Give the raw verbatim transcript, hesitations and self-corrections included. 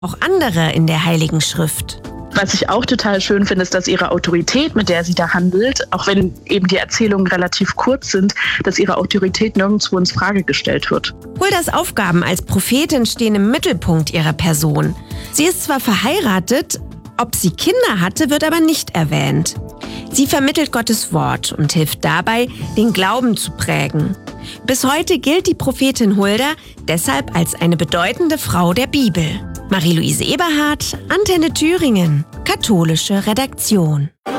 auch andere in der Heiligen Schrift. Was ich auch total schön finde, ist, dass ihre Autorität, mit der sie da handelt, auch wenn eben die Erzählungen relativ kurz sind, dass ihre Autorität nirgendwo ins Frage gestellt wird. Huldas Aufgaben als Prophetin stehen im Mittelpunkt ihrer Person. Sie ist zwar verheiratet, ob sie Kinder hatte, wird aber nicht erwähnt. Sie vermittelt Gottes Wort und hilft dabei, den Glauben zu prägen. Bis heute gilt die Prophetin Hulda deshalb als eine bedeutende Frau der Bibel. Marie-Louise Eberhardt, Antenne Thüringen, katholische Redaktion.